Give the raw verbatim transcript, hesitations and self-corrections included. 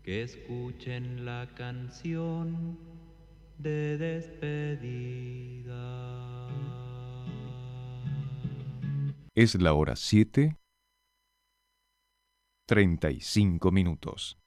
que escuchen la canción de despedida. Es la hora siete, treinta y cinco minutos.